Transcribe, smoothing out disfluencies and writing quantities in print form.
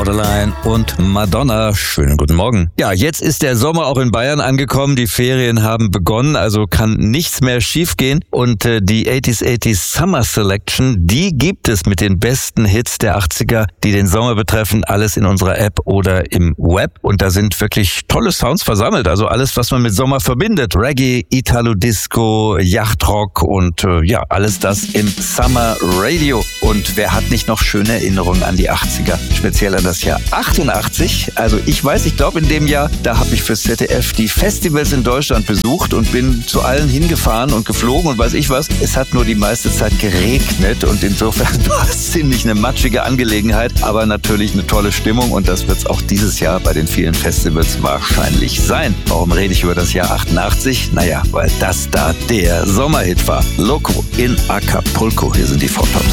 Borderline und Madonna. Schönen guten Morgen. Ja, jetzt ist der Sommer auch in Bayern angekommen. Die Ferien haben begonnen, also kann nichts mehr schiefgehen. Und die 80s Summer Selection, die gibt es mit den besten Hits der 80er, die den Sommer betreffen. Alles in unserer App oder im Web. Und da sind wirklich tolle Sounds versammelt. Also alles, was man mit Sommer verbindet. Reggae, Italo-Disco, Yachtrock und alles das im Summer Radio. Und wer hat nicht noch schöne Erinnerungen an die 80er? Speziell an das Jahr 88. Also ich glaube in dem Jahr, da habe ich fürs ZDF die Festivals in Deutschland besucht und bin zu allen hingefahren und geflogen und weiß ich was. Es hat nur die meiste Zeit geregnet und insofern war es ziemlich eine matschige Angelegenheit, aber natürlich eine tolle Stimmung und das wird es auch dieses Jahr bei den vielen Festivals wahrscheinlich sein. Warum rede ich über das Jahr 88? Naja, weil das da der Sommerhit war. Loco in Acapulco. Hier sind die Four Tops.